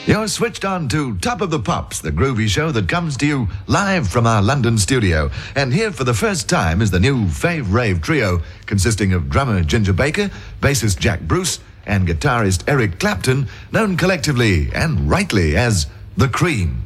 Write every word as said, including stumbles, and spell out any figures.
You're switched on to Top of the Pops, the groovy show that comes to you live from our London studio. And here for the first time is the new Fave Rave trio, consisting of drummer Ginger Baker, bassist Jack Bruce, and guitarist Eric Clapton, known collectively and rightly as The Cream.